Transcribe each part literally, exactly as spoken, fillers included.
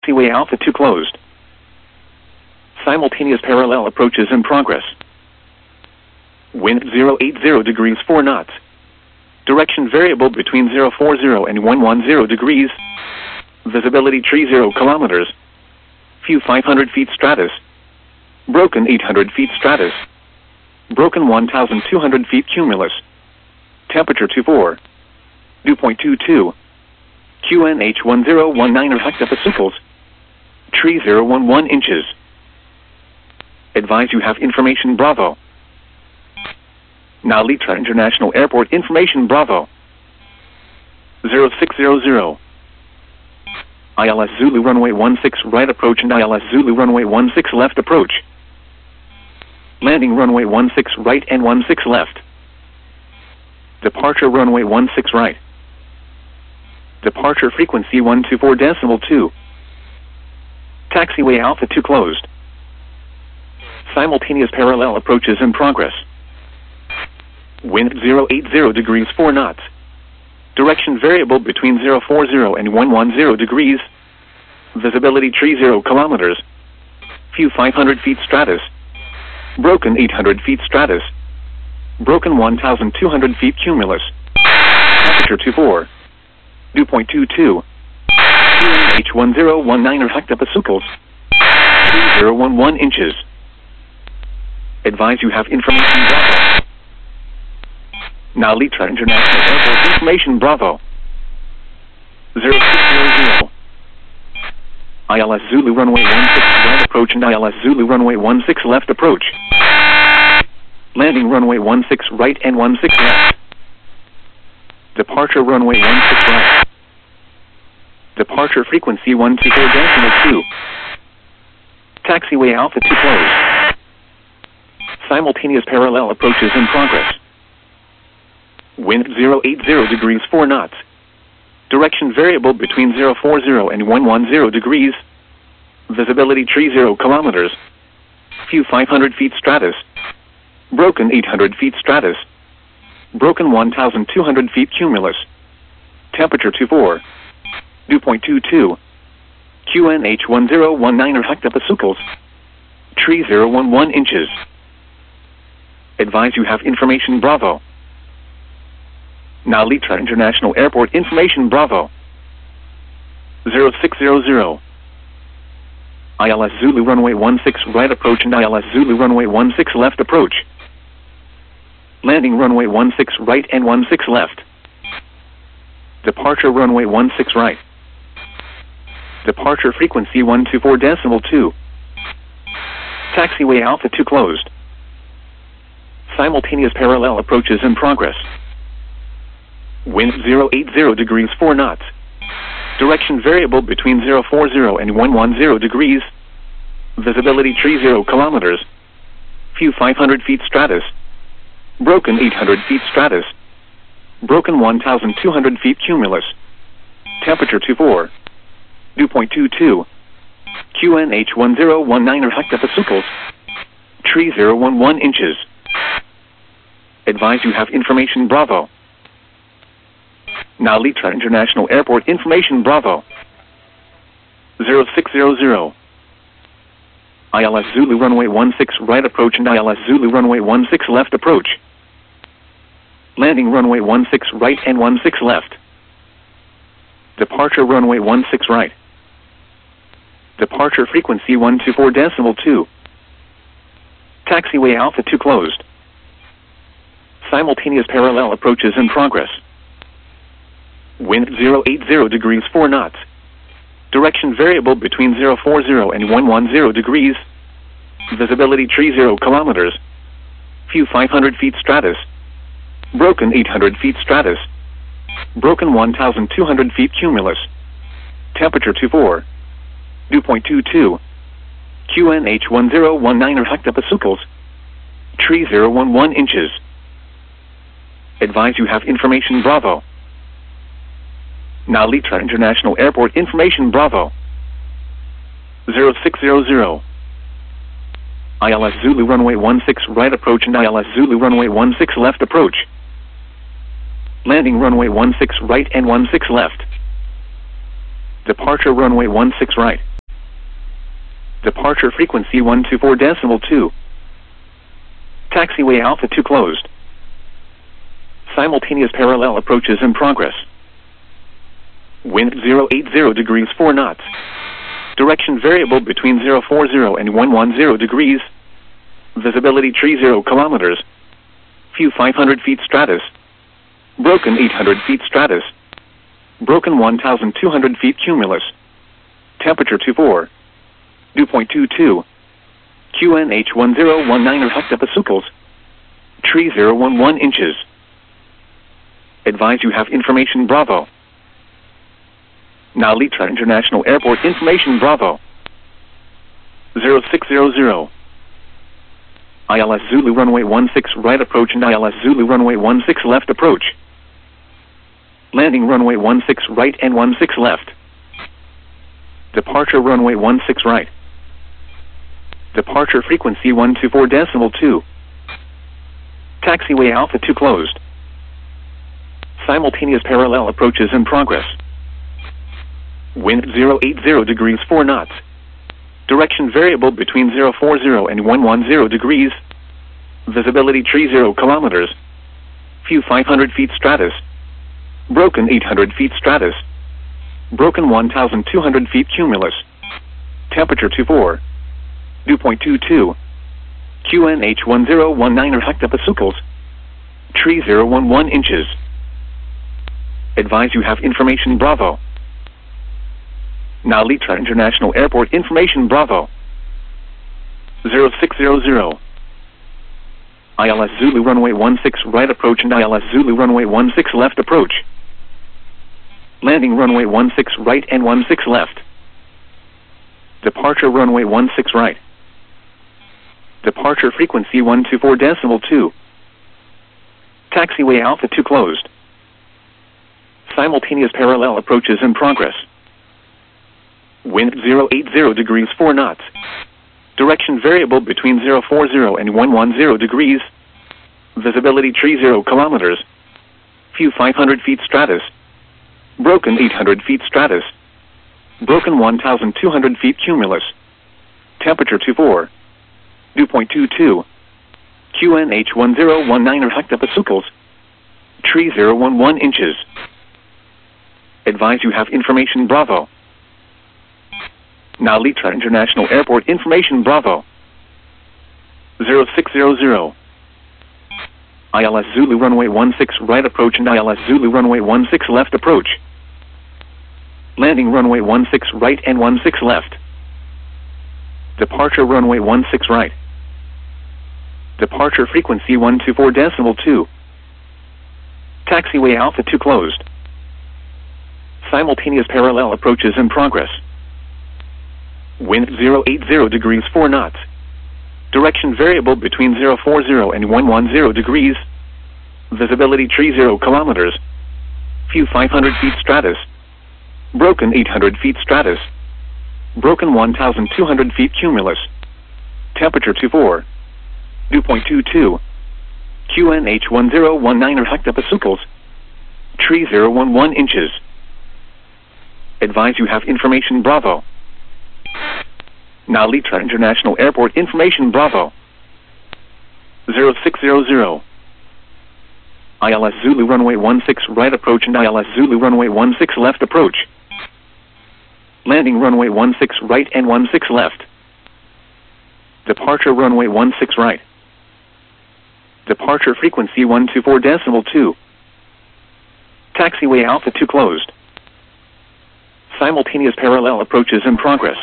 Taxiway Alpha two closed. Simultaneous parallel approaches in progress. Wind zero eight zero degrees four knots. Direction variable between zero four zero and one one zero degrees. Visibility tree zero kilometers. View five hundred feet stratus. Broken eight hundred feet stratus. Broken one thousand two hundred feet cumulus. Temperature two four. Dew point two two. Q N H one zero one nine hectopascals. Tree zero one one inches. Advise you have information Bravo. Now Litra International Airport information Bravo. zero six zero zero. I L S Zulu runway one six right approach and I L S Zulu runway one six left approach. Landing runway one six right and one six left. Departure runway one six right. Departure frequency one two four decimal two. Taxiway Alpha two closed. Simultaneous parallel approaches in progress. Wind zero eight zero degrees four knots. Direction variable between zero four zero and one one zero degrees. Visibility tree zero kilometers. View five hundred feet stratus. Broken eight hundred feet stratus. Broken one thousand two hundred feet cumulus. Temperature two four. Dew point two two. Q N H one zero one nine hectopascals. Tree zero one one inches. Advise you have information Bravo. Now Litra International Airport information Bravo. zero six zero zero. I L S Zulu runway one six right approach and I L S Zulu runway one six left approach. Landing runway one six right and one six left. Departure runway one six right. Departure frequency one two four decimal two. Taxiway Alpha two closed. Simultaneous parallel approaches in progress. Wind zero eight zero degrees four knots. Direction variable between zero four zero and one one zero degrees. Visibility tree zero kilometers. View five hundred feet stratus. Broken eight hundred feet stratus. Broken one thousand two hundred feet cumulus. Temperature two four. Dew point two two. Q N H one zero one nine hectopascals. Tree zero one one inches. Advise you have information Bravo. Now Litra International Airport information Bravo. zero six zero zero. I L S Zulu runway one six right approach and I L S Zulu runway one six left approach. Landing runway one six right and one six left. Departure runway one six right. Departure frequency one two four decimal two. Taxiway Alpha two closed. Simultaneous parallel approaches in progress. Wind zero eight zero degrees four knots. Direction variable between zero four zero and one one zero degrees. Visibility tree zero kilometers. View five hundred feet stratus. Broken eight hundred feet stratus. Broken one thousand two hundred feet cumulus. Temperature two four. Dew point two two. Q N H one zero one nine hectopascals. Tree zero one one inches. Advise you have information Bravo. Now Litra International Airport information Bravo. zero six zero zero. I L S Zulu runway one six right approach and I L S Zulu runway one six left approach. Landing runway one six right and one six left. Departure runway one six right. Departure frequency one two four decimal two. Taxiway Alpha two closed. Simultaneous parallel approaches in progress. Wind zero eight zero degrees four knots. Direction variable between zero four zero and one one zero degrees. Visibility tree zero kilometers. View five hundred feet stratus. Broken eight hundred feet stratus. Broken one thousand two hundred feet cumulus. Temperature two four. Dew point two two. Q N H one zero one nine hectopascals. Tree zero one one inches. Advise you have information Bravo. Now Litra International Airport information Bravo. zero six zero zero. I L S Zulu runway one six right approach and I L S Zulu runway one six left approach. Landing runway one six right and one six left. Departure runway one six right. Departure frequency one two four decimal two. Taxiway Alpha two closed. Simultaneous parallel approaches in progress. Wind zero eight zero degrees four knots. Direction variable between zero four zero and one one zero degrees. Visibility tree zero kilometers. View five hundred feet stratus. Broken eight hundred feet stratus. Broken one thousand two hundred feet cumulus. Temperature two four. Dew point two two. Q N H one zero one nine hectopascals. Tree zero one one inches. Advise you have information Bravo. Now Litra International Airport information Bravo. zero six zero zero. I L S Zulu runway one six right approach and I L S Zulu runway one six left approach. Landing runway one six right and one six left. Departure runway one six right. Departure frequency one two four decimal two. Taxiway Alpha two closed. Simultaneous parallel approaches in progress. Wind zero eight zero degrees four knots. Direction variable between zero four zero and one one zero degrees. Visibility tree zero kilometers. View five hundred feet stratus. Broken eight hundred feet stratus. Broken one thousand two hundred feet cumulus. Temperature two four. Dew point two two. Q N H one zero one nine hectopascals. Tree zero one one inches. Advise you have information Bravo. Now Litra International Airport information Bravo. zero six zero zero. I L S Zulu runway one six right approach and I L S Zulu runway one six left approach. Landing runway one six right and one six left. Departure runway one six right. Departure frequency one two four decimal two. Taxiway Alpha two closed. Simultaneous parallel approaches in progress. Wind zero eight zero degrees four knots. Direction variable between zero four zero and one one zero degrees. Visibility tree zero kilometers. View five hundred feet stratus. Broken eight hundred feet stratus. Broken one thousand two hundred feet cumulus. Temperature two four. Dew point two two. Q N H one zero one nine hectopascals. Tree zero one one inches. Advise you have information Bravo. Now Litra International Airport information Bravo. zero six zero zero. I L S Zulu runway one six right approach and I L S Zulu runway one six left approach. Landing runway one six right and one six left. Departure runway one six right. Departure frequency one two four decimal two. Taxiway Alpha two closed. Simultaneous parallel approaches in progress. Wind zero eight zero degrees four knots. Direction variable between zero four zero and one one zero degrees. Visibility tree zero kilometers. View five hundred feet stratus. Broken eight hundred feet stratus. Broken one thousand two hundred feet cumulus. Temperature two four. Dew point two two. Q N H one zero one nine hectopascals. Tree zero one one inches. Advise you have information Bravo. Now Litra International Airport information Bravo. zero six zero zero. I L S Zulu runway one six right approach and I L S Zulu runway one six left approach. Landing runway one six right and one six left. Departure runway one six right. Departure frequency one two four decimal two. Taxiway Alpha two closed. Simultaneous parallel approaches in progress.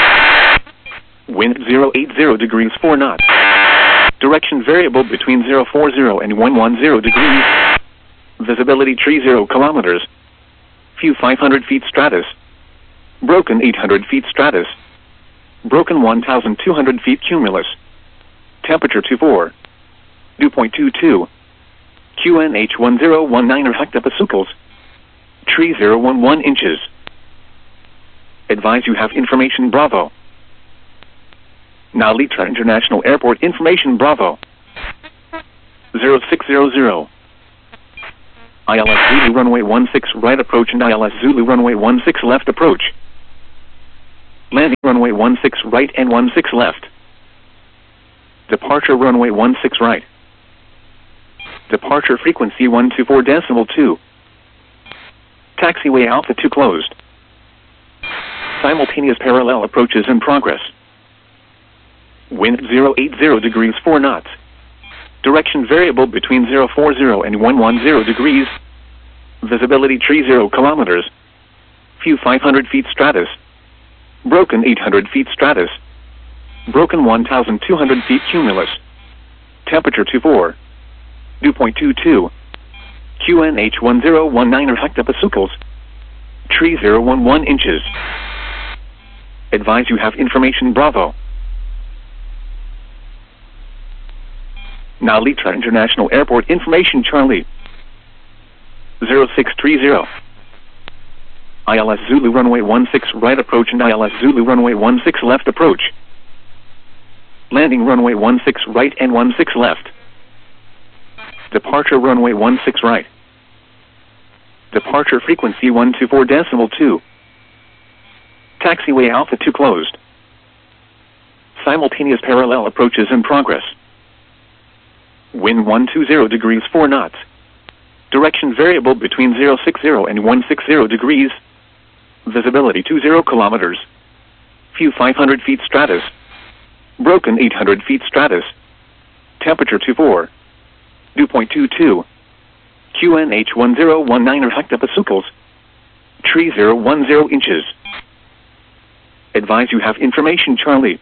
Wind zero eight zero degrees four knots. Direction variable between zero four zero and one one zero degrees. Visibility tree zero kilometers. View five hundred feet stratus. Broken eight hundred feet stratus. Broken one thousand two hundred feet cumulus. Temperature two four. Dew point two two. Q N H one zero one nine hectopascals. Tree zero one one inches. Advise you have information Bravo. Now Litra International Airport information Bravo. zero six zero zero. I L S Zulu runway one six right approach and I L S Zulu runway one six left approach. Landing runway one six right and one six left. Departure runway one six right. Departure frequency one two four decimal two. Taxiway Alpha two closed. Simultaneous parallel approaches in progress. Wind zero eight zero degrees four knots. Direction variable between zero four zero and one one zero degrees. Visibility tree zero kilometers. View five hundred feet stratus. Broken eight hundred feet stratus. Broken one thousand two hundred feet cumulus. Temperature two four. Dew point two two. Q N H one zero one nine hectopascals. Tree zero one one inches. Advise you have information Bravo. Now Litra International Airport information Charlie. zero six three zero. I L S Zulu runway one six right approach and I L S Zulu runway one six left approach. Landing runway one six right and one six left. Departure runway one six right. Departure frequency one two four decimal two. Taxiway Alpha two closed. Simultaneous parallel approaches in progress. Wind one two zero degrees four knots. Direction variable between zero six zero and one six zero degrees. Visibility two zero kilometers. View five hundred feet stratus. Broken eight hundred feet stratus. Temperature two four. Dew point two two. Q N H one zero one nine hectopascals. Tree zero one zero inches. Advise you have information Charlie.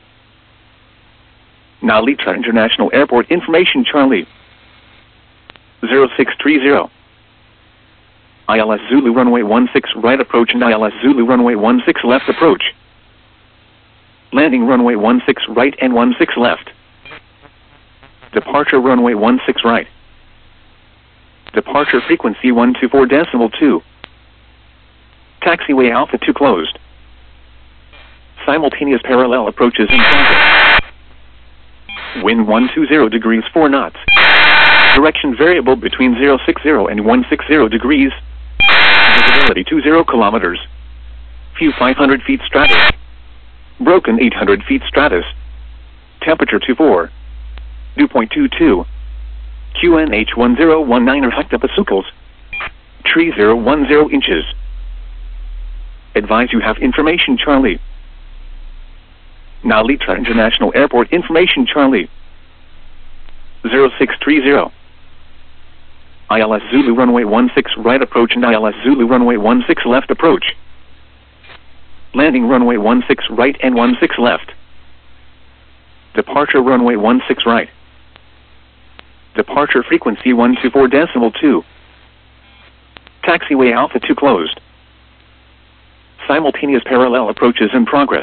Now Litra International Airport information Charlie. zero six three zero. I L S Zulu runway one six right approach and I L S Zulu runway one six left approach. Landing runway one six right and one six left. Departure runway one six right. Departure frequency one two four decimal two. Taxiway Alpha two closed. Simultaneous parallel approaches in progress. Wind one two zero degrees four knots. Direction variable between zero six zero and one six zero degrees. Visibility two zero kilometers. View five hundred feet stratus. Broken eight hundred feet stratus. Temperature two four. Dew point two two. Q N H one zero one nine hectopascals. Tree zero one zero inches. Advise you have information Charlie. Now Litra International Airport information Charlie. zero six three zero. I L S Zulu runway one six right approach and I L S Zulu runway one six left approach. Landing runway one six right and one six left. Departure runway one six right. Departure frequency one two four decimal two. Taxiway Alpha two closed. Simultaneous parallel approaches in progress.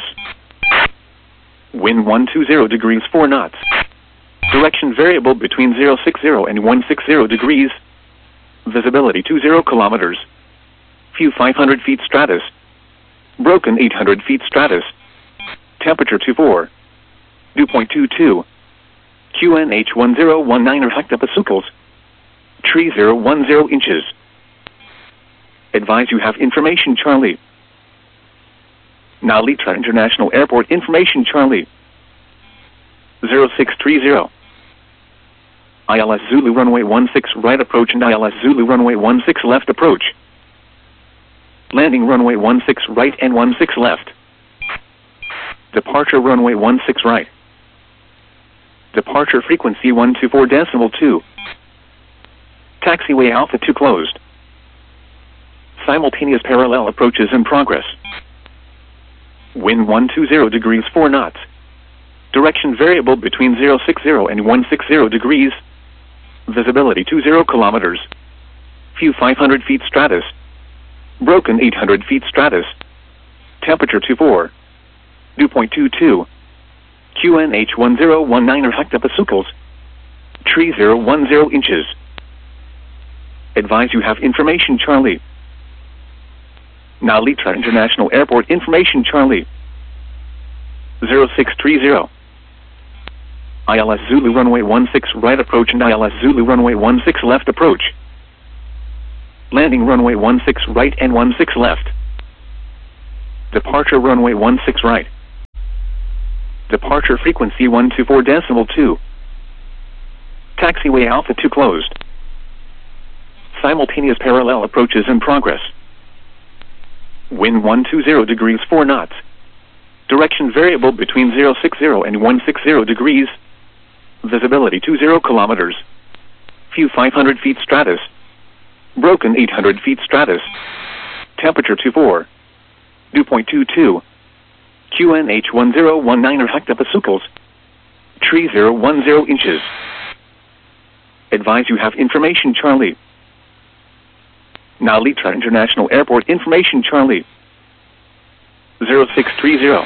Wind one two zero degrees four knots. Direction variable between zero six zero and one six zero degrees. Visibility two zero kilometers. View five hundred feet stratus. Broken eight hundred feet stratus. Temperature two four. Dew point two two. Q N H one zero one nine hectopascals. Tree zero one zero inches. Advise you have information Charlie. Now Litra International Airport information Charlie. zero six three zero. I L S Zulu runway one six right approach and I L S Zulu runway one six left approach. Landing runway one six right and one six left. Departure runway one six right. Departure frequency one two four decimal two. Taxiway Alpha two closed. Simultaneous parallel approaches in progress. Wind one two zero degrees four knots. Direction variable between zero six zero and one six zero degrees. Visibility two zero kilometers. View five hundred feet stratus. Broken eight hundred feet stratus. Temperature two four. Dew point two two. Q N H one zero one nine hectopascals. Tree zero one zero inches. Advise you have information Charlie. Now Litra International Airport information Charlie. zero six three zero. I L S Zulu runway one six right approach and I L S Zulu runway one six left approach. Landing runway one six right and one six left. Departure runway one six right. Departure frequency one two four decimal two. Taxiway Alpha two closed. Simultaneous parallel approaches in progress. Wind one two zero degrees four knots. Direction variable between zero six zero and one six zero degrees. Visibility two zero kilometers. View five hundred feet stratus. Broken eight hundred feet stratus. Temperature two four. Dew point two two. Q N H one zero one nine hectopascals. Tree zero one zero inches. Advise you have information Charlie. Now Litra International Airport information Charlie. zero six three zero.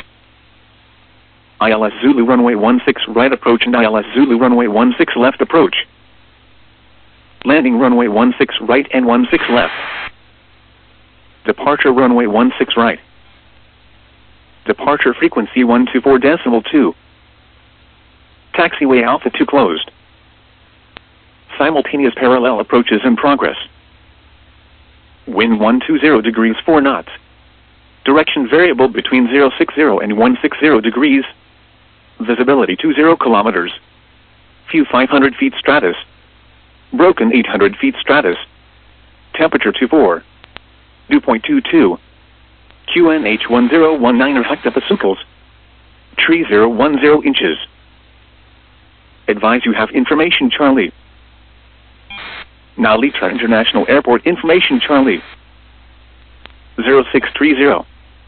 I L S Zulu runway one six right approach and I L S Zulu runway one six left approach. Landing runway one six right and one six left. Departure runway one six right. Departure frequency one two four decimal two. Taxiway Alpha two closed. Simultaneous parallel approaches in progress. Wind one two zero degrees four knots. Direction variable between zero six zero and one six zero degrees. Visibility two zero kilometers. View five hundred feet stratus. Broken eight hundred feet stratus. Temperature two four. Dew point two two. Q N H one zero one nine hectopascals. Tree zero one zero inches. Advise you have information Charlie. Now Litra International Airport information Charlie. zero six three zero.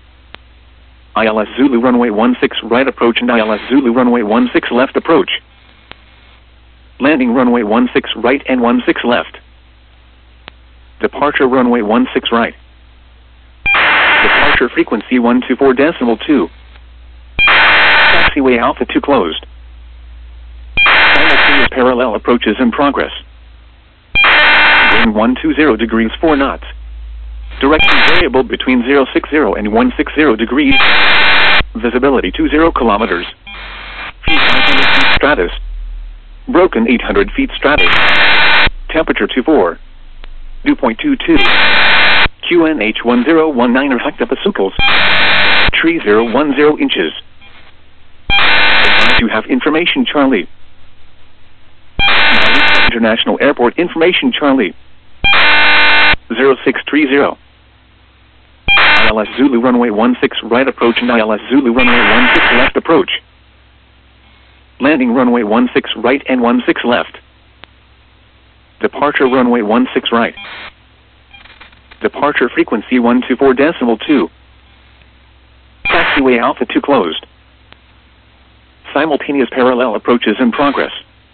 I L S Zulu runway one six right approach and I L S Zulu runway one six left approach. Landing runway one six right and one six left. Departure runway one six right. Departure frequency one two four decimal two. Taxiway Alpha two closed. Simultaneous parallel approaches in progress. Wind one two zero degrees four knots. Direction variable between zero six zero and one six zero degrees. Visibility two zero kilometers. View five hundred feet stratus. Broken eight hundred feet stratus. Temperature two four. Dew point two two. Q N H one zero one nine hectopascals. Tree zero one zero inches. Advise you have information Charlie. International Airport information Charlie. zero six three zero. I L S Zulu runway one six right approach and I L S Zulu runway one six left approach. Landing runway one six right and one six left. Departure runway one six right. Departure frequency one two four decimal two. Taxiway Alpha two closed. Simultaneous parallel approaches in progress.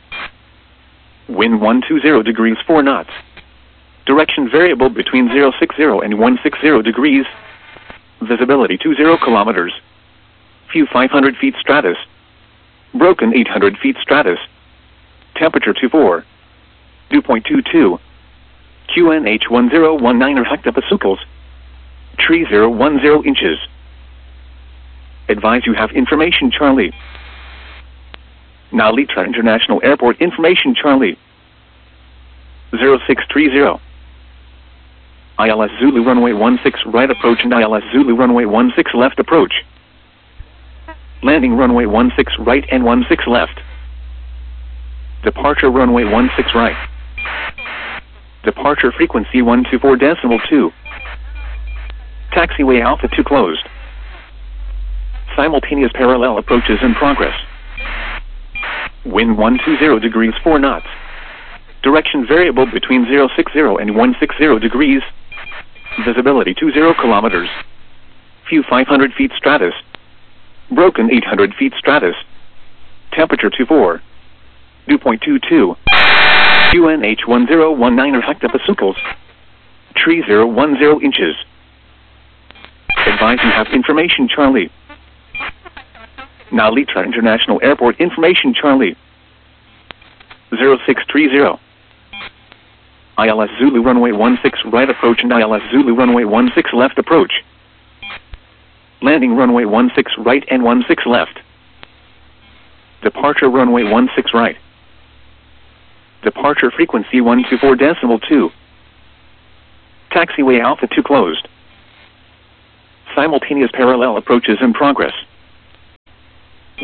Wind one two zero degrees four knots. Direction variable between zero six zero and one six zero degrees. Visibility two zero kilometers. View five hundred feet stratus. Broken eight hundred feet stratus. Temperature two four. Dew point two two. Q N H one zero one nine hectopascals. Tree zero one zero inches. Advise you have information Charlie. Now Litra International Airport information Charlie. zero six three zero. I L S Zulu runway one six right approach and I L S Zulu runway one six left approach. Landing runway one six right and one six left. Departure runway one six right. Departure frequency one two four decimal two. Taxiway Alpha two closed. Simultaneous parallel approaches in progress. Wind one two zero degrees four knots. Direction variable between zero six zero and one six zero degrees. Visibility two zero kilometers. View five hundred feet stratus. Broken eight hundred feet stratus. Temperature two four. Dew point two two. Q N H one zero one nine hectopascals. Tree zero one zero inches. Advise you have information Charlie. Now Litra International Airport information Charlie. zero six three zero. I L S Zulu runway one six right approach and I L S Zulu runway one six left approach. Landing runway one six right and one six left. Departure runway one six right. Departure frequency one two four decimal two. Taxiway Alpha two closed. Simultaneous parallel approaches in progress.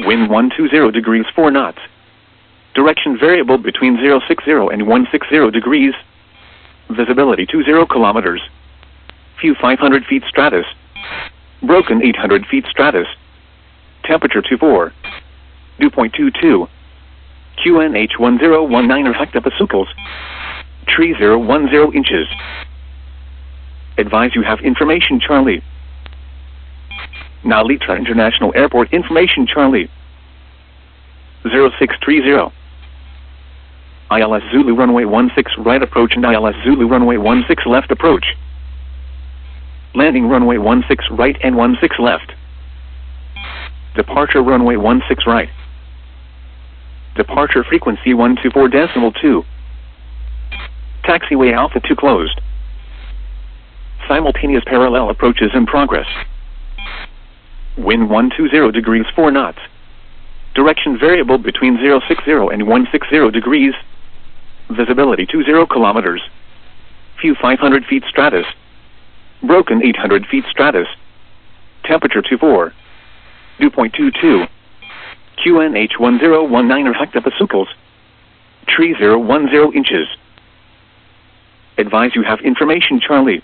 Wind one two zero degrees four knots. Direction variable between zero six zero and one six zero degrees. Visibility two zero kilometers. View five hundred feet stratus. Broken eight hundred feet stratus. Temperature two four. Dew point two two. Q N H one zero one nine hectopascals. Tree zero one zero inches. Advise you have information Charlie. Now Litra International Airport information Charlie. zero six three zero. I L S Zulu runway one six right approach and I L S Zulu runway one six left approach. Landing runway one six right and one six left. Departure runway one six right. Departure frequency one two four decimal two. Taxiway Alpha two closed. Simultaneous parallel approaches in progress. Wind one two zero degrees four knots. Direction variable between zero six zero and one six zero degrees. Visibility two zero kilometers. View five hundred feet stratus. Broken eight hundred feet stratus. Temperature two four. Dew point two two. Q N H one zero one nine hectopascals. Tree zero one zero inches. Advise you have information Charlie.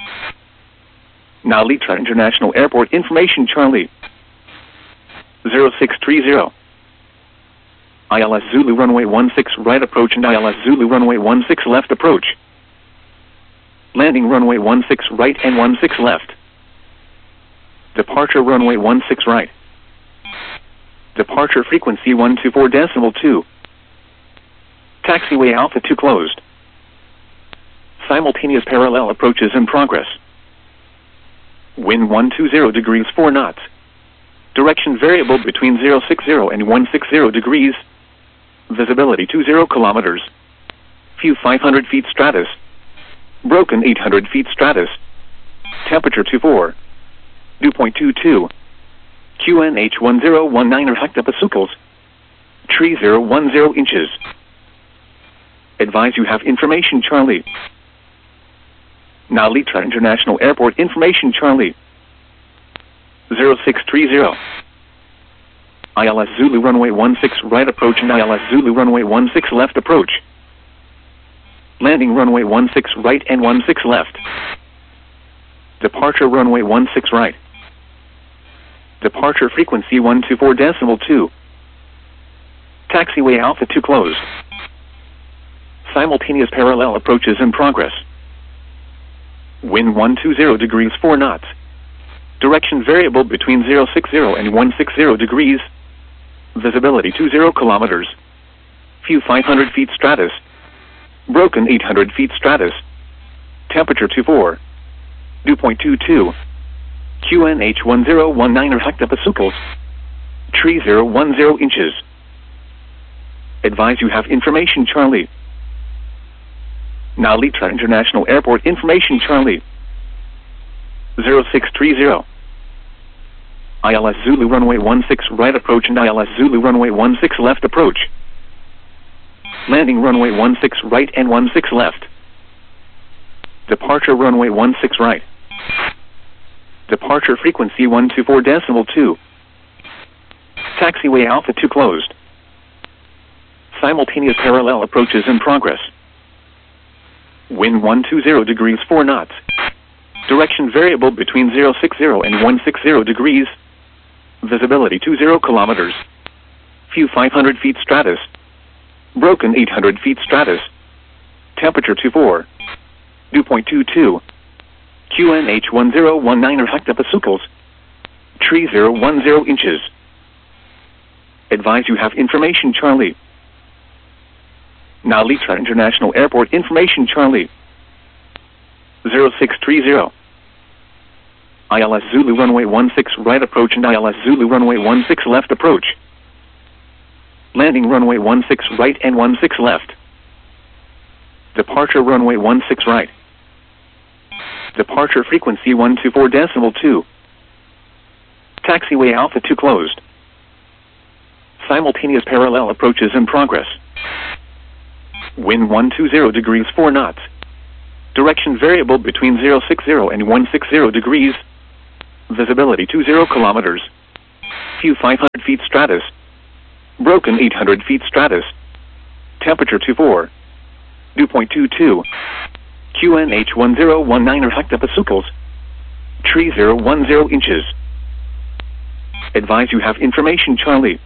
Now Litra International Airport information Charlie. zero six three zero. I L S Zulu runway one six right approach and I L S Zulu runway one six left approach. Landing runway one six right and one six left. Departure runway one six right. Departure frequency one two four decimal two. Taxiway Alpha two closed. Simultaneous parallel approaches in progress. Wind one two zero degrees four knots. Direction variable between zero six zero and one six zero degrees. Visibility two zero kilometers. View five hundred feet stratus. Broken eight hundred feet stratus. Temperature two four. Dew point two two. Q N H one zero one nine hectopascals. Tree zero one zero inches. Advise you have information Charlie. Now Litra International Airport information Charlie. zero six three zero. I L S Zulu runway one six right approach and I L S Zulu runway one six left approach. Landing runway one six right and one six left. Departure runway one six right. Departure frequency one two four decimal two. Taxiway Alpha two closed. Simultaneous parallel approaches in progress. Wind one two zero degrees four knots. Direction variable between zero six zero and one six zero degrees. Visibility two zero kilometers. View five hundred feet stratus. Broken eight hundred feet stratus. Temperature two four. Dew point two two. Q N H one zero one nine hectopascals. Tree zero one zero inches. Advise you have information Charlie. Now Litra International Airport information Charlie. zero six three zero. I L S Zulu runway one six right approach and I L S Zulu runway one six left approach. Landing runway one six right and one six left. Departure runway one six right. Departure frequency one two four decimal two. Taxiway Alpha two closed. Simultaneous parallel approaches in progress. Wind one two zero degrees four knots. Direction variable between zero six zero and one six zero degrees. Visibility two zero kilometers. View five hundred feet stratus. Broken eight hundred feet stratus. Temperature two four. Dew point two two. Q N H one zero one nine hectopascals. Tree zero one zero inches. Advise you have information Charlie. Now Litra International Airport information Charlie. zero six three zero. I L S Zulu runway one six right approach and I L S Zulu runway one six left approach. Landing runway one six right and one six left. Departure runway one six right. Departure frequency one two four decimal two. Taxiway Alpha two closed. Simultaneous parallel approaches in progress. Wind one two zero degrees four knots. Direction variable between zero six zero and one six zero degrees. Visibility two zero kilometers. Few five hundred feet stratus. Broken eight hundred feet stratus. Temperature two four. Dew point two two. Q N H one zero one nine hectopascals. Tree zero one zero inches. Advise you have information Charlie.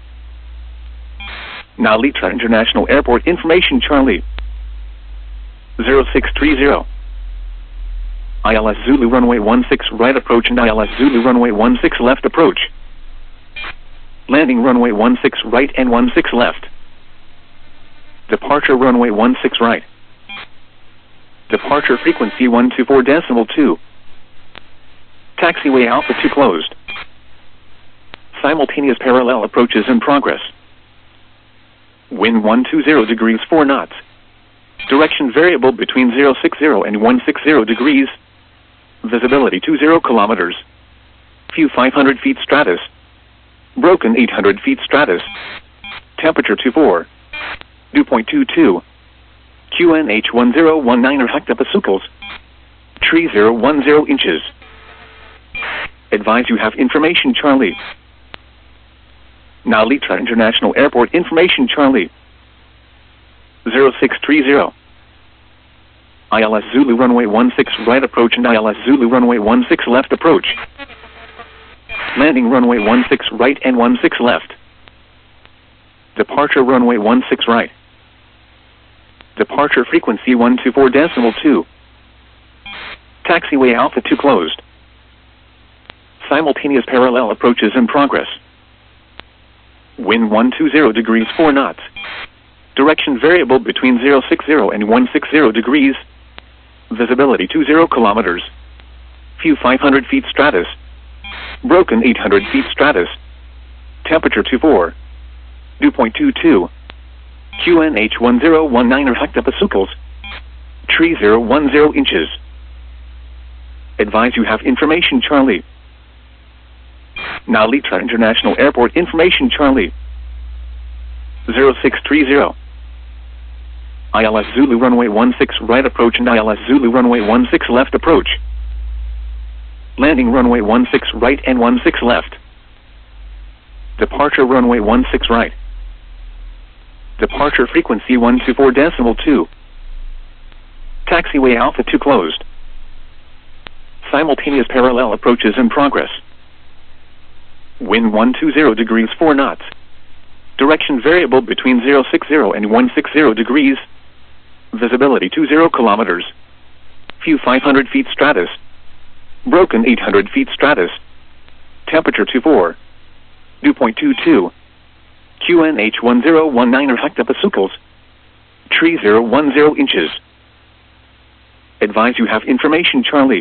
Now Litra International Airport information Charlie. zero six three zero. I L S Zulu runway one six right approach and I L S Zulu runway one six left approach. Landing runway one six right and one six left. Departure runway one six right. Departure frequency one two four decimal two. Taxiway Alpha two closed. Simultaneous parallel approaches in progress. Wind one two zero degrees four knots. Direction variable between zero six zero and one six zero degrees. Visibility two zero kilometers. Few five hundred feet stratus. Broken eight hundred feet stratus. Temperature two four. Dew point two two. Q N H one zero one nine hectopascals. Tree zero one zero inches. Advise you have information Charlie. Now Litra International Airport information Charlie. zero six three zero. I L S Zulu runway one six right approach and I L S Zulu runway one six left approach. Landing runway one six right and one six left. Departure runway one six right. Departure frequency one two four decimal two. Taxiway Alpha two closed. Simultaneous parallel approaches in progress. Wind one two zero degrees four knots. Direction variable between zero six zero and one six zero degrees. Visibility two zero kilometers. Few five hundred feet stratus. Broken eight hundred feet stratus. Temperature two four. Dew point two two. Q N H one zero one nine hectopascals. Tree zero one zero inches. Advise you have information Charlie. Now Litra International Airport information Charlie. zero six three zero. I L S Zulu runway one six right approach and I L S Zulu runway one six left approach. Landing runway one six right and one six left. Departure runway one six right. Departure frequency one two four decimal two. Taxiway Alpha two closed. Simultaneous parallel approaches in progress. Wind one two zero degrees four knots. Direction variable between zero six zero and one six zero degrees. Visibility two zero kilometers. Few five hundred feet stratus. Broken eight hundred feet stratus. Temperature two four. Dew point two two. Q N H one zero one nine hectopascals. Tree zero one zero inches. Advise you have information Charlie.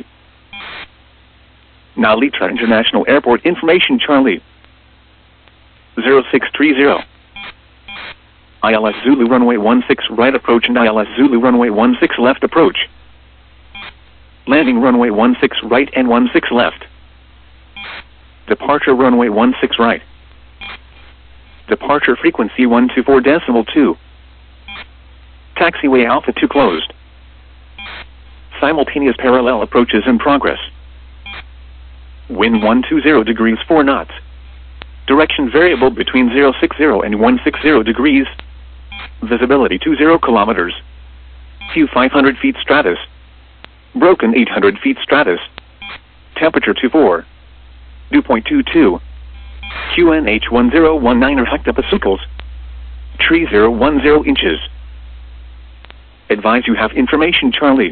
Now Litra International Airport information Charlie. zero six three zero. I L S Zulu runway one six right approach and I L S Zulu runway one six left approach. Landing runway one six right and one six left. Departure runway one six right. Departure frequency one two four decimal two. Taxiway Alpha two closed. Simultaneous parallel approaches in progress. Wind one two zero degrees four knots. Direction variable between zero six zero and one six zero degrees. Visibility two zero kilometers. Few five hundred feet stratus. Broken eight hundred feet stratus. Temperature two four. Dew point two two. Q N H one zero one nine hectopascals. Tree zero one zero inches. Advise you have information Charlie.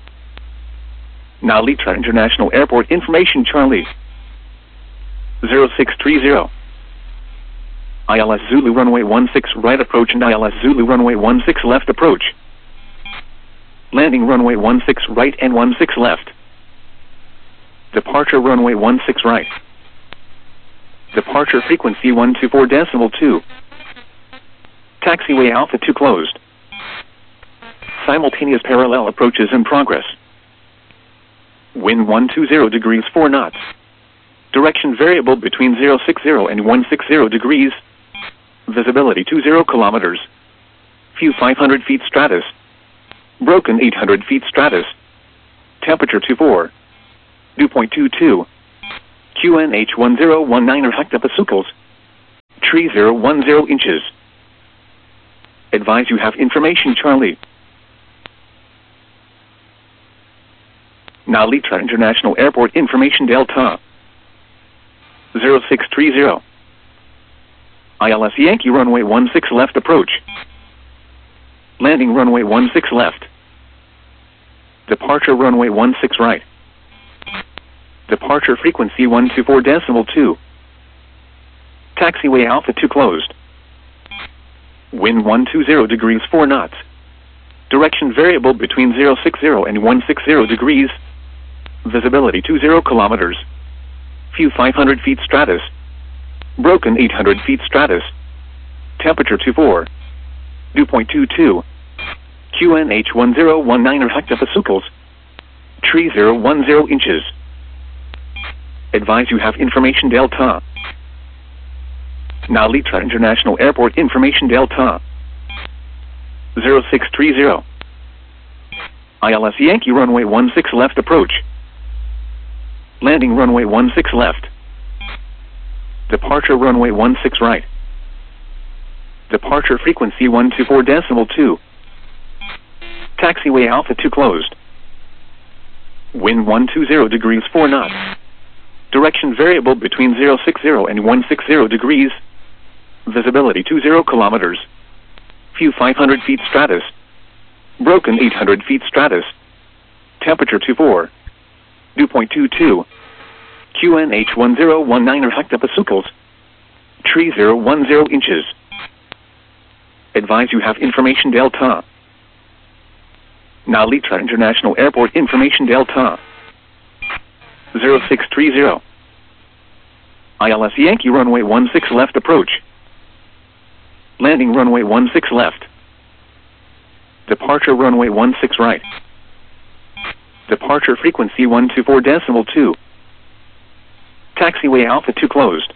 Now Litra International Airport information Charlie. zero six three zero. I L S Zulu runway one six right approach and I L S Zulu runway one six left approach. Landing runway one six right and one six left. Departure runway one six right. Departure frequency one two four decimal two. Taxiway Alpha two closed. Simultaneous parallel approaches in progress. Wind one two zero degrees four knots. Direction variable between zero six zero and one six zero degrees. Visibility two zero kilometers. Few five hundred feet stratus. Broken eight hundred feet stratus. Temperature two four. Dew point two two. Q N H one zero one nine hectopascals. Tree zero one zero inches. Advise you have information Charlie. Now Litra International Airport information Delta. zero six three zero. I L S Yankee runway one six left approach. Landing runway one six left. Departure runway one six right. Departure frequency one two four decimal two. Taxiway Alpha two closed. Wind one two zero degrees four knots. Direction variable between zero six zero and one six zero degrees. Visibility two zero kilometers. View five hundred feet stratus. Broken eight hundred feet stratus. Temperature two four. Dew point two two. Q N H one zero one nine hectopascals. Tree zero one zero inches. Advise you have information Delta. Now Litra International Airport information Delta. zero six three zero. I L S Yankee runway one six left approach. Landing runway one six left. Departure runway one six right. Departure frequency one two four decimal two. Taxiway Alpha two closed. Wind one two zero degrees four knots. Direction variable between zero six zero and one six zero degrees. Visibility two zero kilometers. View five hundred feet stratus. Broken eight hundred feet stratus. Temperature two four. Dew point two two. Q N H one zero one nine hectopascals. Tree zero one zero inches. Advise you have information Delta. Now Litra International Airport information Delta. zero six three zero. I L S Yankee runway one six left approach. Landing runway one six left. Departure runway one six right. Departure frequency one two four decimal two. Taxiway Alpha two closed.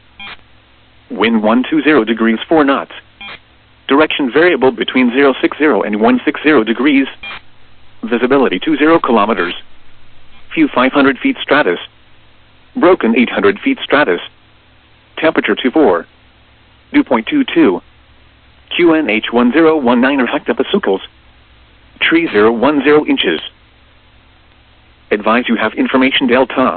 Wind one two zero degrees four knots. Direction variable between zero six zero and one six zero degrees. Visibility two zero kilometers. View five hundred feet stratus. Broken eight hundred feet stratus. Temperature two four. Dew point two two. Q N H one zero one nine hectopascals. Tree zero one zero inches. Advise you have information Delta.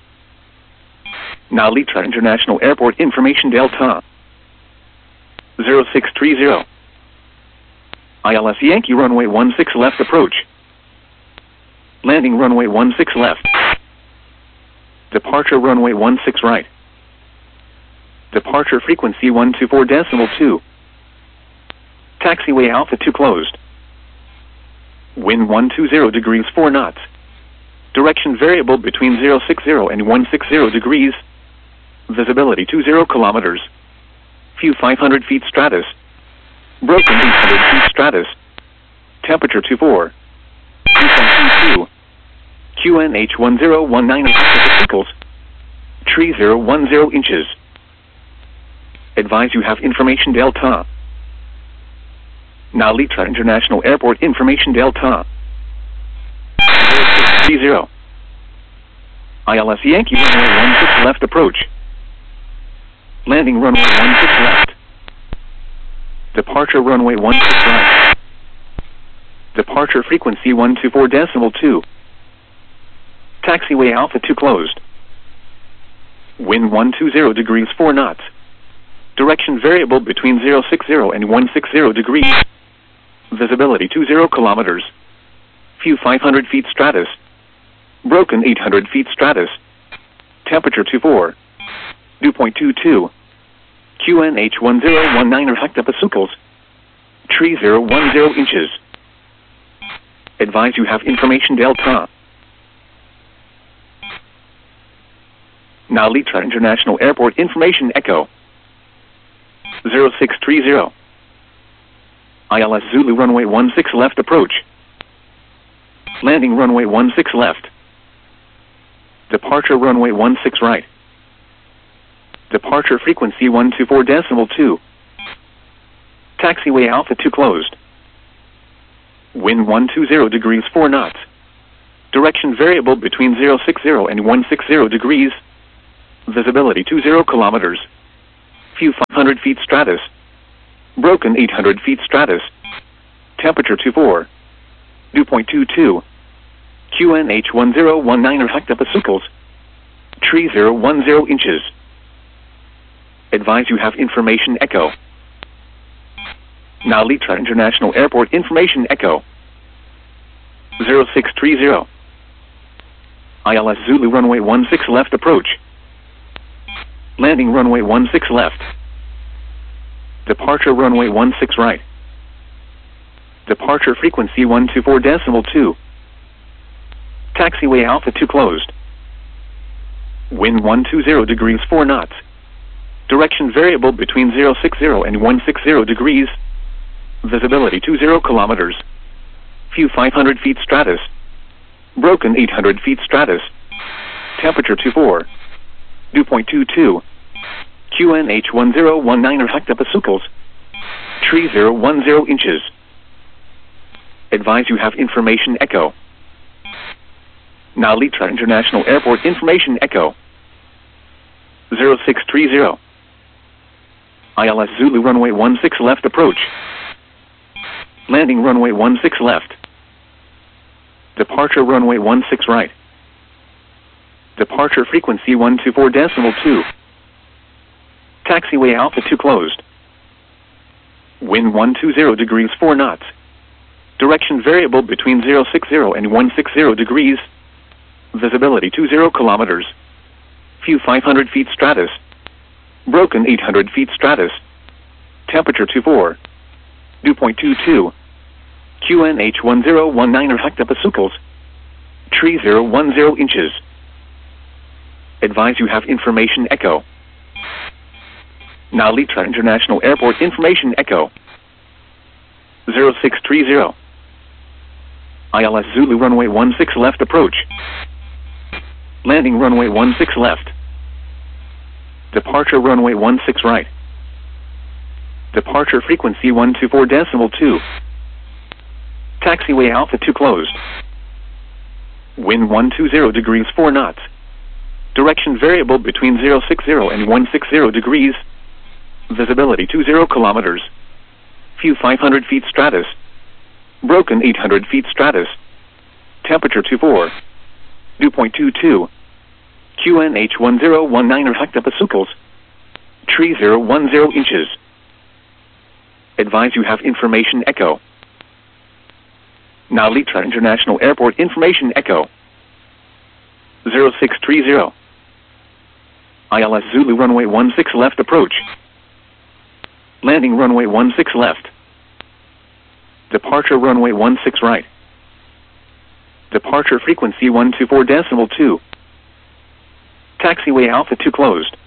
Now Litra International Airport information Delta. zero six three zero. I L S Yankee runway one six left approach. Landing runway one six left. Departure runway one six right. Departure frequency one two four decimal two. Taxiway Alpha two closed. Wind one two zero degrees four knots. Direction variable between zero six zero and one six zero degrees. Visibility two zero kilometers. View five hundred feet stratus. Broken eight hundred feet stratus. Temperature two four. Dew point two two. Q N H one zero one nine hectopascals. Tree zero one zero inches. Advise you have information Delta. Now Litra International Airport information Delta. zero six three zero. I L S Yankee runway one six left approach. Landing runway one six left. Departure runway one six right. Departure frequency one two four decimal two. Taxiway Alpha two closed. Wind one two zero degrees four knots. Direction variable between zero six zero and one six zero degrees. Visibility two zero kilometers. View five hundred feet stratus. Broken eight hundred feet stratus. Temperature two four. Dew point two two. Q N H one zero one nine hectopascals. Tree zero one zero inches. Advise you have information Delta. Now Litra International Airport information Echo. zero six three zero. I L S Zulu runway one six left approach. Landing runway one six left. Departure runway one six right. Departure frequency one two four decimal two. Taxiway Alpha two closed. Wind one two zero degrees four knots. Direction variable between zero six zero and one six zero degrees. Visibility two zero kilometers. View five hundred feet stratus. Broken eight hundred feet stratus. Temperature two four. Dew point two two. Q N H one zero one nine hectopascals. Tree zero one zero inches. Advise you have information echo. Now Litra International Airport information echo. zero six three zero. I L S Zulu runway one six left approach. Landing runway one six left. Departure runway one six right. Departure frequency one two four decimal two. Taxiway Alpha two closed. Wind one two zero degrees four knots. Direction variable between zero six zero and one six zero degrees. Visibility two zero kilometers. View five hundred feet stratus. Broken eight hundred feet stratus. Temperature two four. Dew point two two. Q N H one zero one nine hectopascals. Tree zero one zero inches. Advise you have information echo. Now Litra International Airport information echo. zero six three zero. I L S Zulu runway one six left approach. Landing runway one six left. Departure runway one six right. Departure frequency one two four decimal two. Taxiway Alpha two closed. Wind one two zero degrees four knots. Direction variable between zero six zero and one six zero degrees. Visibility two zero kilometers. View five hundred feet stratus. Broken eight hundred feet stratus. Temperature two four. Dew point two two. Q N H one zero one nine hectopascals. Tree zero one zero inches. Advise you have information echo. Now Litra International Airport information echo. zero six three zero. I L S Zulu runway one six left approach. Landing runway one six left. Departure runway one six right. Departure frequency one two four decimal two. Taxiway Alpha two closed. Wind one two zero degrees four knots. Direction variable between zero six zero and one six zero degrees. Visibility two zero kilometers. View five hundred feet stratus. Broken eight hundred feet stratus. Temperature two four. Dew point two two. Q N H one zero one nine hectopascals. Tree zero one zero inches. Advise you have information echo. Now Litra International Airport information echo. zero six three zero. I L S Zulu runway one six left approach. Landing runway one six left. Departure runway one six right. Departure frequency one two four decimal two. Taxiway Alpha two closed.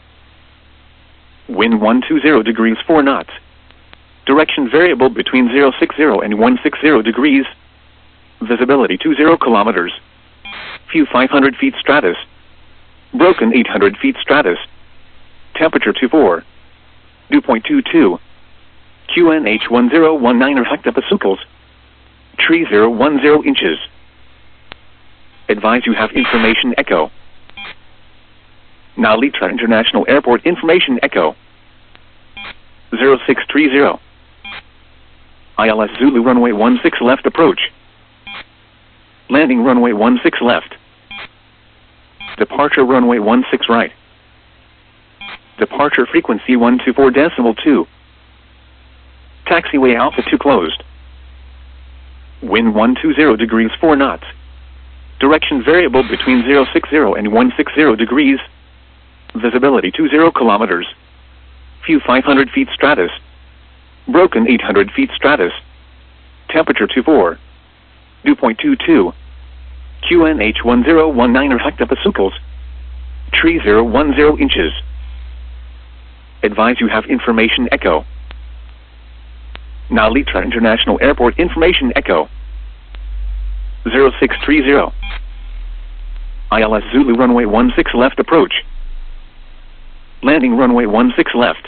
Wind one two zero degrees four knots. Direction variable between zero six zero and one six zero degrees. Visibility two zero kilometers. View five hundred feet stratus. Broken eight hundred feet stratus. Temperature two four. Dew point two two. Q N H one zero one nine hectopascals. Tree zero one zero inches. Advise you have information echo. Now Litra International Airport information echo. zero six three zero. I L S Zulu runway one six left approach. Landing runway one six left. Departure runway one six right. Departure frequency one two four decimal two. Taxiway Alpha two closed. Wind one two zero degrees four knots. Direction variable between zero six zero and one six zero degrees. Visibility two zero kilometers. View five hundred feet stratus. Broken eight hundred feet stratus. Temperature two four. Dew point two two. Q N H one zero one nine hectopascals. Tree zero one zero inches. Advise you have information echo. Now Litra International Airport information echo. zero six three zero. I L S Zulu runway one six left approach. Landing runway one six left.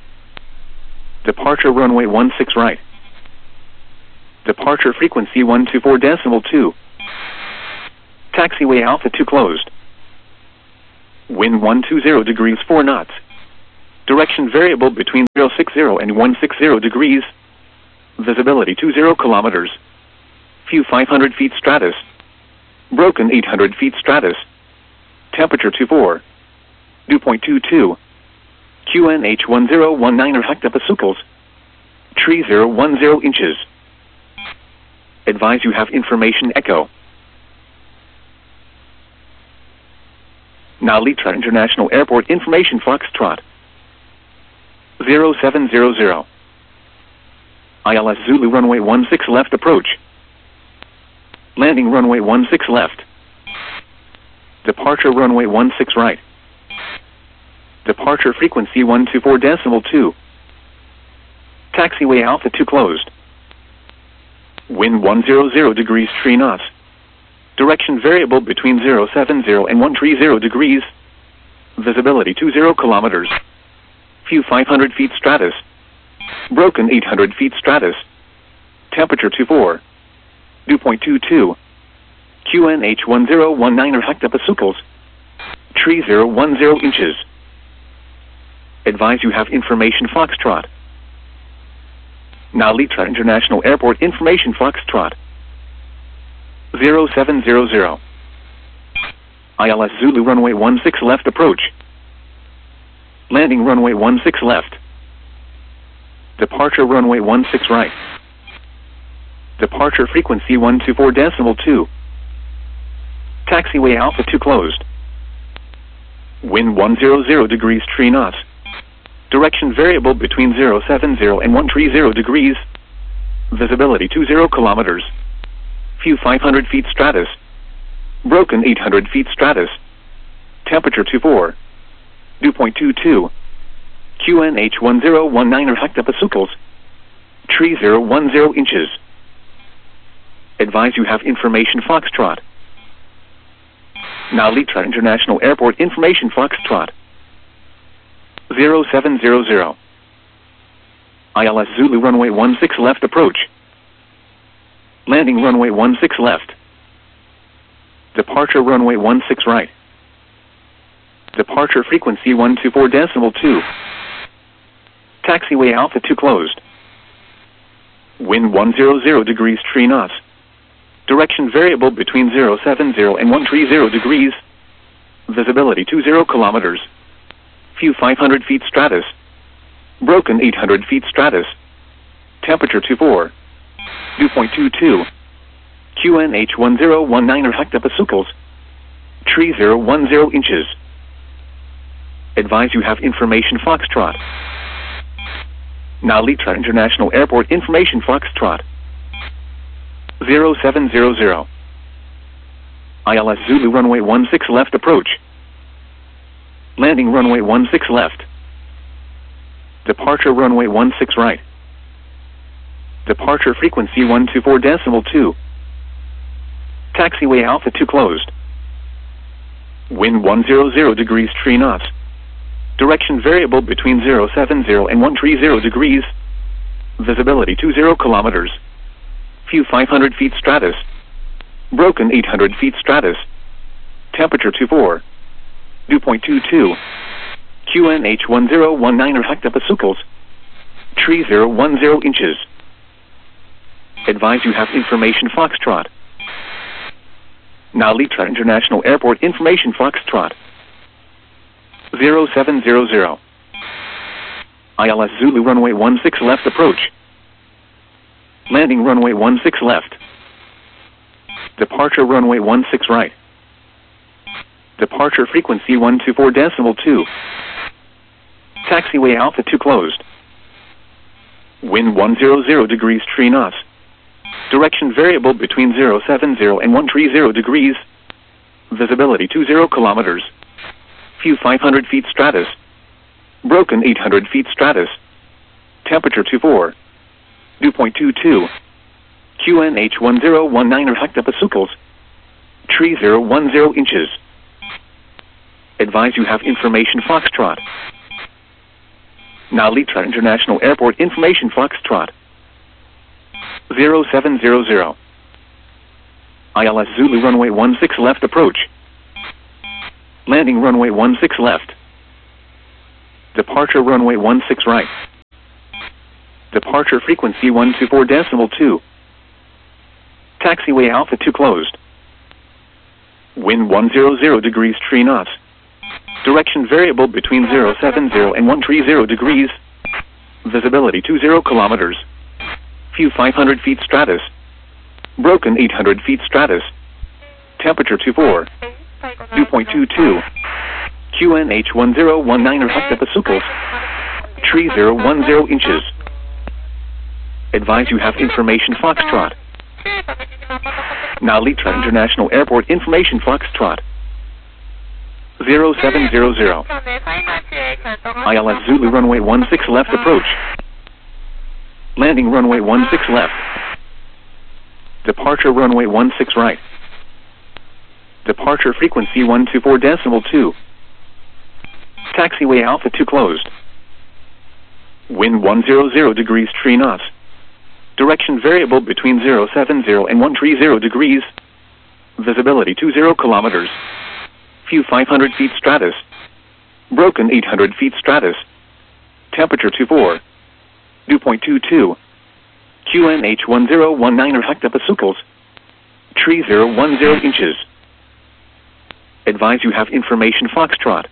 Departure runway one six right. Departure frequency one two four decimal two. Taxiway Alpha two closed. Wind one two zero degrees four knots. Direction variable between zero six zero and one six zero degrees. Visibility two zero kilometers. View five hundred feet stratus. Broken eight hundred feet stratus. Temperature two four. Dew point two two. Q N H one zero one nine hectopascals. Tree zero one zero inches. Advise you have information echo. Now Litra International Airport information Foxtrot. zero seven zero zero. I L S Zulu runway one six left approach. Landing runway one six left. Departure runway one six right. Departure frequency one two four decimal two. Taxiway Alpha two closed. Wind one hundred degrees three knots. Direction variable between zero seven zero and one three zero degrees. Visibility two zero kilometers. View five hundred feet stratus. Broken eight hundred feet stratus. Temperature two four. Dew point two two. Q N H one zero one nine hectopascals. Tree zero one zero inches. Advise you have information Foxtrot. Now Litra International Airport information Foxtrot. zero seven zero zero. I L S Zulu runway one six left approach. Landing runway one six left. Departure runway one six right. Departure frequency one two four decimal two. Taxiway Alpha two closed. Wind one hundred degrees three knots. Direction variable between zero seven zero and one three zero degrees. Visibility two zero kilometers. View five hundred feet stratus. Broken eight hundred feet stratus. Temperature two four. Dew point two two. Q N H one zero one nine hectopascals. Tree zero one zero inches. Advise you have information Foxtrot. Now Litra International Airport information Foxtrot. zero seven zero zero. I L S Zulu runway one six left approach. Landing runway one six left. Departure runway one six right. Departure frequency one two four decimal two. Taxiway Alpha two closed. Wind one hundred degrees three knots. Direction variable between zero seven zero and one three zero degrees. Visibility two zero kilometers. View five hundred feet stratus. Broken eight hundred feet stratus. Temperature two four. Dew point two two. Q N H one zero one nine hectopascals. Tree zero one zero inches. Advise you have information Foxtrot. Now Litra International Airport information Foxtrot. zero seven zero zero. I L S Zulu runway one six left approach. Landing runway one six left. Departure runway one six right. Departure frequency one two four decimal two. Taxiway Alpha two closed. Wind one hundred degrees three knots. Direction variable between zero seven zero and one three zero degrees. Visibility two zero kilometers. View five hundred feet stratus. Broken eight hundred feet stratus. Temperature two four. Dew point two two. Q N H one zero one nine hectopascals. Tree zero one zero inches. Advise you have information Foxtrot. Now Litra International Airport information Foxtrot. zero seven zero zero. I L S Zulu runway one six left approach. Landing runway one six left. Departure runway one six right. Departure frequency one two four decimal two. Taxiway Alpha two closed. Wind one hundred degrees three knots. Direction variable between zero seven zero and one three zero degrees. Visibility two zero kilometers. View five hundred feet stratus. Broken eight hundred feet stratus. Temperature two four. Dew point two two. Q N H one zero one nine hectopascals. Tree zero one zero inches. Advise you have information Foxtrot. Now Litra International Airport information Foxtrot. zero seven zero zero. I L S Zulu runway one six left approach. Landing runway one six left. Departure runway one six right. Departure frequency one two four decimal two. Taxiway Alpha two closed. Wind one hundred degrees three knots. Direction variable between zero seven zero and one three zero degrees. Visibility two zero kilometers. View five hundred feet stratus. Broken eight hundred feet stratus. Temperature two four. Dew point two two. Q N H one zero one nine hectopascals. Tree zero one zero inches. Advise you have information Foxtrot. Now Litra International Airport information Foxtrot. zero seven zero zero. I L S Zulu runway one six left approach. Landing runway one six left. Departure runway one six right. Departure frequency one two four decimal two. Taxiway Alpha two closed. Wind one hundred degrees three knots. Direction variable between zero seven zero and one three zero degrees. Visibility two zero kilometers. View five hundred feet stratus. Broken eight hundred feet stratus. Temperature two four. Dew point two two. Q N H one zero one nine hectopascals. Tree zero one zero inches. Advise you have information Foxtrot.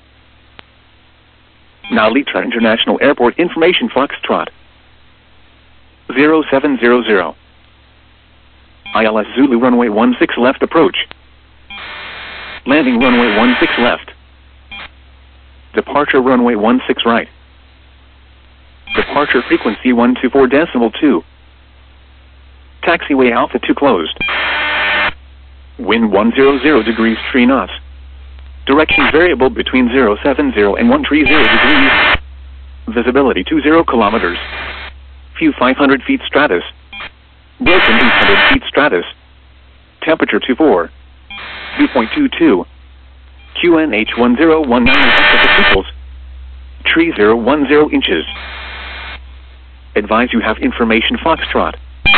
Now Litra International Airport information Foxtrot. zero seven zero zero. I L S Zulu runway one six left approach. Landing runway one six left. Departure runway one six right. Departure frequency one two four decimal two. Taxiway Alpha two closed. Wind one hundred degrees three knots. Direction variable between zero seven zero and one three zero degrees. Visibility two zero kilometers. View five hundred feet stratus. Broken eight hundred feet stratus. Temperature two four. Dew point two two. Q N H one zero one nine hectopascals. Tree zero one zero inches. Advise you have information Foxtrot.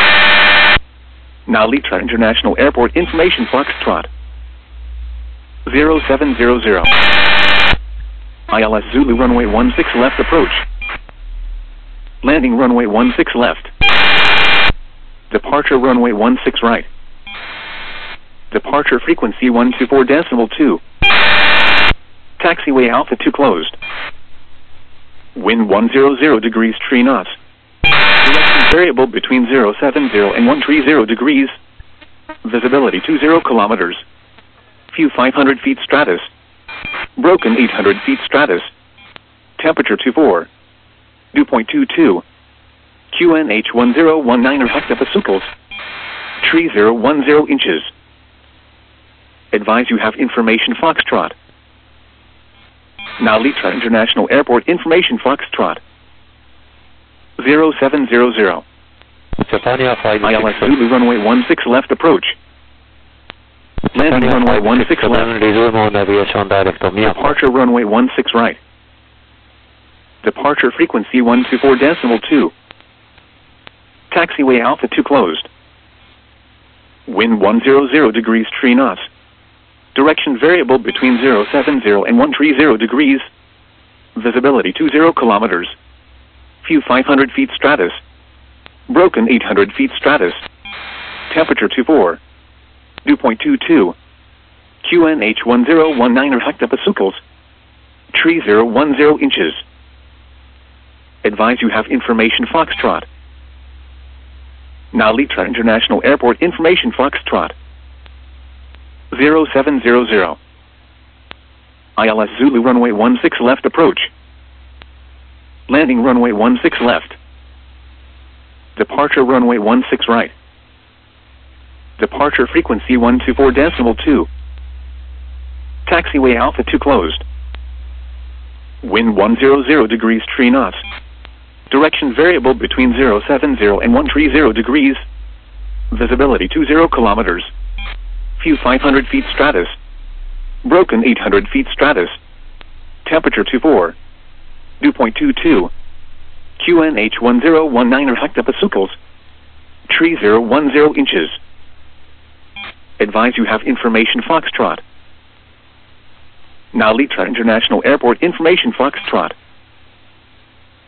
Now Litra International Airport information Foxtrot. zero seven zero zero. I L S Zulu runway one six left approach. Landing runway one six left. Departure runway one six right. Departure frequency one two four decimal two. Taxiway Alpha two closed. Wind one hundred degrees three knots. Direction variable between zero seven zero and one three zero degrees. Visibility two zero kilometers. View five hundred feet stratus. Broken eight hundred feet stratus. Temperature two four. Dew point two two. Q N H one zero one nine hectopascals. Tree zero one zero inches. Advise you have information Foxtrot. Now Litra International Airport information Foxtrot. zero seven zero zero. I L S Zulu runway one six left approach. Landing runway one six left. Departure runway one six right. Departure frequency one two four decimal two. Taxiway Alpha two closed. Wind one hundred degrees three knots. Direction variable between zero seven zero and one three zero degrees. Visibility two zero kilometers. View five hundred feet stratus. Broken eight hundred feet stratus. Temperature two four. Dew point two two. Q N H one zero one nine hectopascals. Tree zero one zero inches. Advise you have information Foxtrot. Now Litra International Airport information Foxtrot. zero seven zero zero. I L S Zulu runway one six left approach. Landing runway one six left. Departure runway one six right. Departure frequency one two four decimal two. Taxiway Alpha two closed. Wind one hundred degrees three knots. Direction variable between zero seven zero and one three zero degrees. Visibility two zero kilometers. View five hundred feet stratus. Broken eight hundred feet stratus. Temperature two four. Dew point two two. Q N H one zero one nine hectopascals. Tree zero one zero inches. Advise you have information Foxtrot. Now Litra International Airport information Foxtrot.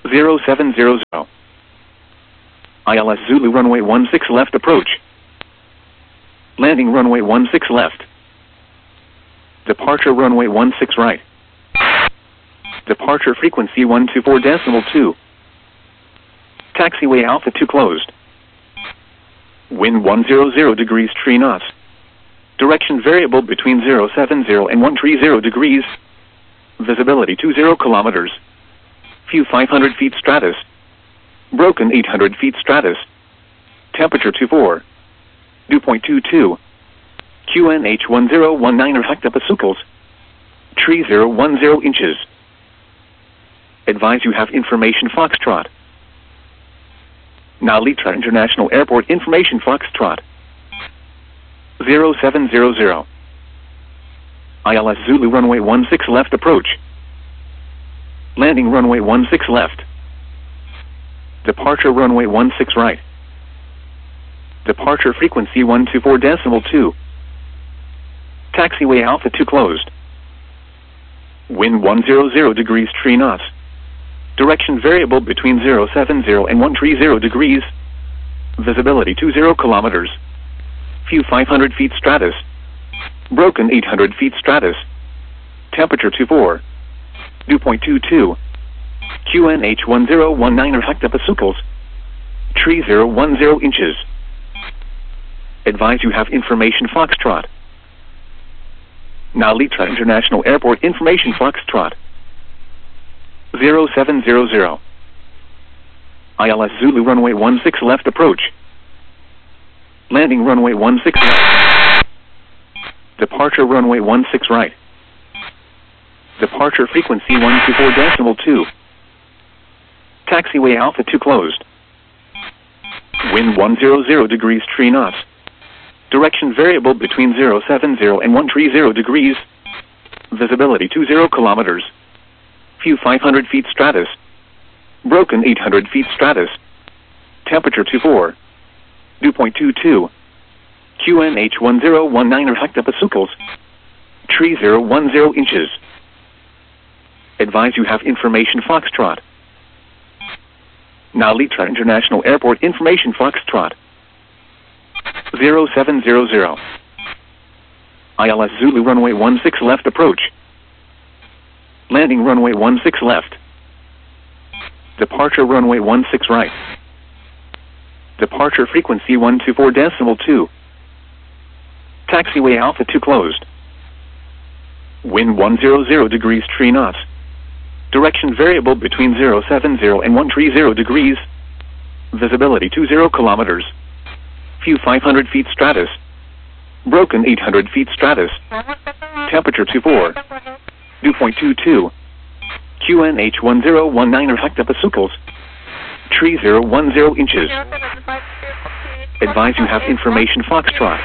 zero seven zero zero. I L S Zulu runway one six left approach. Landing runway one six left. Departure runway one six right. Departure frequency one two four decimal two. Taxiway Alpha two closed. Wind one hundred degrees three knots. Direction variable between zero seven zero and one three zero degrees. Visibility two zero kilometers. View five hundred feet stratus. Broken eight hundred feet stratus. Temperature two four. Dew point two two. Q N H one zero one nine hectopascals. Tree zero one zero inches. Advise you have information Foxtrot. Now Litra International Airport information Foxtrot. zero seven zero zero. I L S Zulu runway one six left approach. Landing runway one six left. Departure runway one six right. Departure frequency one two four decimal two. Taxiway Alpha two closed. Wind one hundred degrees three knots. Direction variable between zero seven zero and one three zero degrees. Visibility two zero kilometers. View five hundred feet stratus. Broken eight hundred feet stratus. Temperature two four. Dew point two two. Q N H one zero one nine hectopascals. Tree zero one zero inches. Advise you have information Foxtrot. Now Litra International Airport information Foxtrot. zero seven zero zero. I L S Zulu runway one six left approach. Landing runway one six left. Departure runway one six right. Departure frequency one two four decimal two. Taxiway Alpha two closed. Wind one hundred degrees three knots. Direction variable between zero seven zero and one three zero degrees. Visibility two zero kilometers. View five hundred feet stratus. Broken eight hundred feet stratus. Temperature two four. Dew point two two. Q N H one zero one nine hectopascals. Tree zero one zero inches. Advise you have information Foxtrot. Now Litra International Airport information Foxtrot. zero seven zero zero. I L S Zulu runway one six left approach. Landing runway one six left. Departure runway one six right. Departure frequency one two four decimal two. Taxiway Alpha two closed. Wind one hundred degrees three knots. Direction variable between zero seven zero and one three zero degrees. Visibility two zero kilometers. View five hundred feet stratus. Broken eight hundred feet stratus. Temperature two four. Dew point two two. Q N H one zero one nine hectopascals. Tree zero one zero inches. Advise you have information Foxtrot.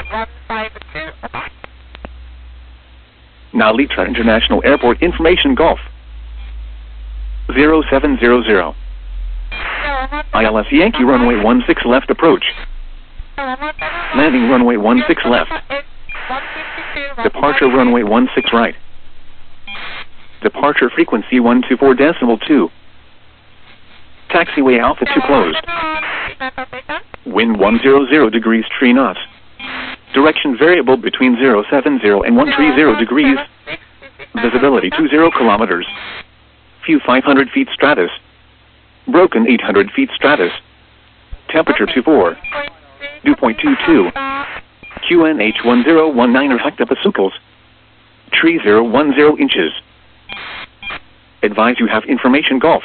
Now Litra International Airport information Golf. zero seven zero zero. I L S Yankee runway one six left approach. Landing runway one six left. Departure runway one six right. Departure frequency one two four decimal two. Taxiway Alpha two closed. Wind one hundred degrees three knots. Direction variable between zero seven zero and one three zero degrees. Visibility two zero kilometers. View five hundred feet stratus. Broken eight hundred feet stratus. Temperature two four. Dew point two two. Q N H one zero one nine hectopascals. Tree zero one zero inches. Advise you have information Golf.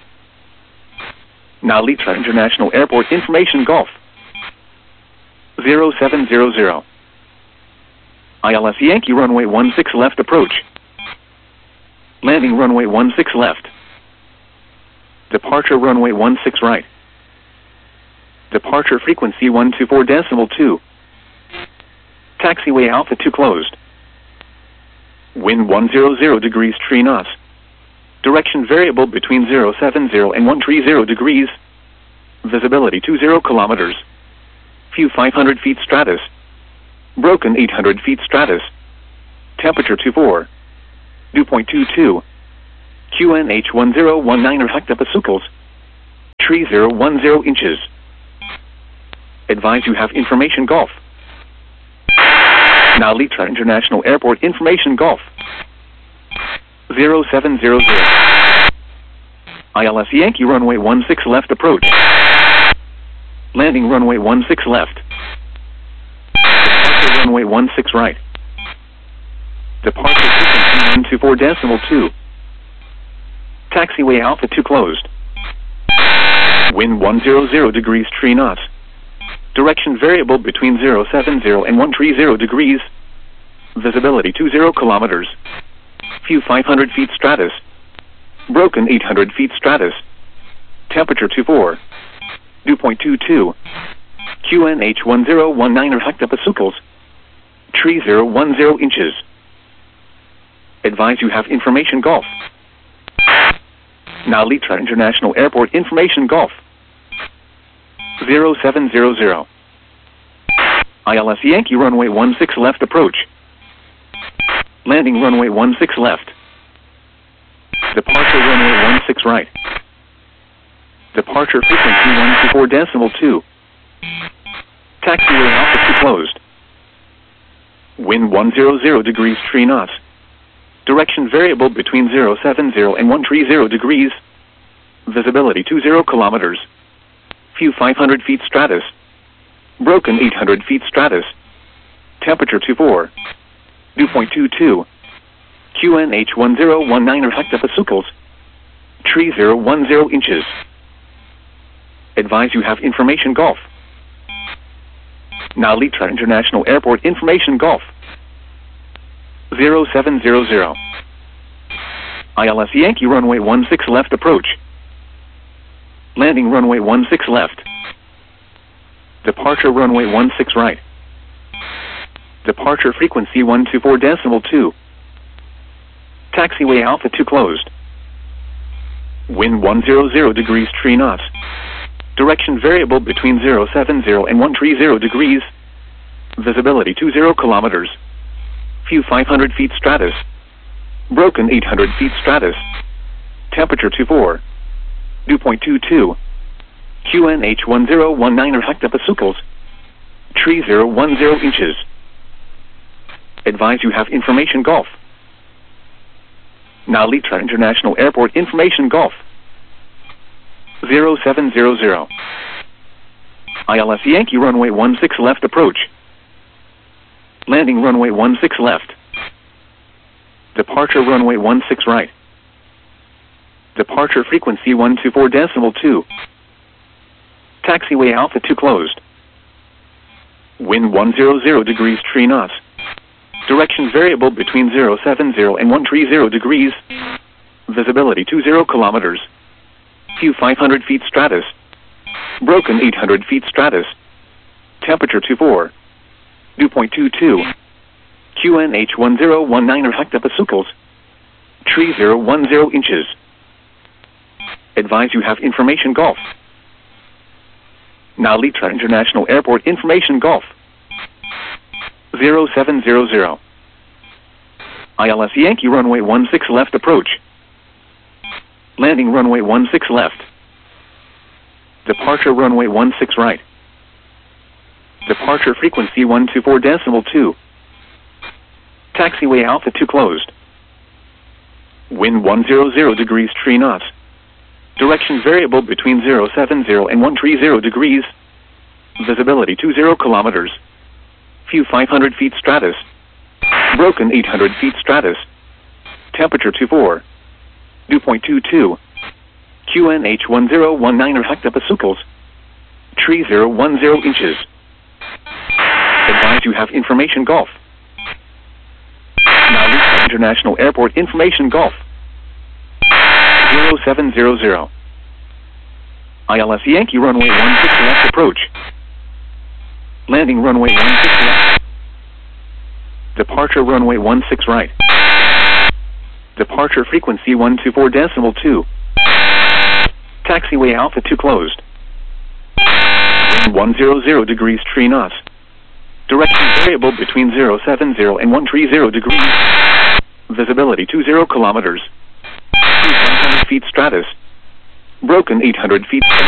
Now Litra International Airport information Golf. zero seven zero zero. I L S Yankee runway one six left approach. Landing runway one six left. Departure runway one six right. Departure frequency one two four decimal two. Taxiway Alpha two closed. Wind one hundred degrees three knots. Direction variable between zero seven zero and one three zero degrees. Visibility two zero kilometers. View five hundred feet stratus. Broken eight hundred feet stratus. Temperature two four. Dew point two two. Q N H one zero one nine hectopascals. Tree zero one zero inches. Advise you have information golf. Now Litra International Airport information golf. zero seven zero zero. I L S Yankee runway one six left approach. Landing runway one six left. Departure runway one six right. Departure frequency one two four decimal two. Taxiway Alpha two closed. Wind one hundred degrees three knots. Direction variable between zero seven zero and one three zero degrees. Visibility two zero kilometers. View five hundred feet stratus. Broken eight hundred feet stratus. Temperature two four. Dew point two two. Q N H one zero one nine hectopascals. Tree zero one zero inches. Advise you have information golf. Now Litra International Airport information golf. zero seven zero zero. I L S Yankee runway one six left approach. Landing runway one six left. Departure runway one six right. Departure frequency one two four decimal two. Taxiway Alpha two closed. Wind one hundred degrees three knots. Direction variable between zero seven zero and one three zero degrees. Visibility two zero kilometers. View five hundred feet stratus. Broken eight hundred feet stratus. Temperature two four. Dew point two two. Q N H one zero one nine hectopascals. Tree zero one zero inches. Advise you have information golf. Now Litra International Airport information golf. zero seven zero zero. I L S Yankee runway one six left approach. Landing runway one six left. Departure runway one six right. Departure frequency one two four decimal two. Taxiway Alpha two closed. Wind one hundred degrees three knots. Direction variable between zero seven zero and one three zero degrees. Visibility two zero kilometers. View five hundred feet stratus. Broken eight hundred feet stratus. Temperature two four. Dew point two two. Q N H one zero one nine hectopascals. Tree zero one zero inches. Advise you have information golf. Now Litra International Airport information golf. zero seven zero zero. I L S Yankee runway one six left approach. Landing runway one six left. Departure runway one six right. Departure frequency one two four decimal two. Taxiway Alpha two closed. Wind one hundred degrees three knots. Direction variable between zero seven zero and one three zero degrees. Visibility two zero kilometers. View five hundred feet stratus. Broken eight hundred feet stratus. Temperature two four. Dew point two two. Q N H one zero one nine hectopascals. Tree zero one zero inches. Advise you have information golf. Now Litra International Airport information golf. zero seven zero zero. I L S Yankee runway one six left approach. Landing runway one six left. Departure runway one six right. Departure frequency one two four decimal two. Taxiway Alpha two closed. Wind one hundred degrees three knots. Direction variable between zero seven zero and one three zero degrees. Visibility two zero kilometers. View five hundred feet stratus. Broken eight hundred feet stratus. Temperature two four. Dew point two two. Q N H one zero one nine hectopascals. Tree zero one zero inches. Advise you have information golf. Now Litra International Airport information golf. zero seven zero zero. I L S Yankee runway one six left approach. Landing runway one six left. Departure runway one six right. Departure frequency one two four decimal two. Taxiway Alpha two closed. Wind one hundred degrees three knots. Direction variable between zero seven zero and one three zero degrees. Visibility two zero kilometers. one hundred feet stratus. Broken eight hundred feet.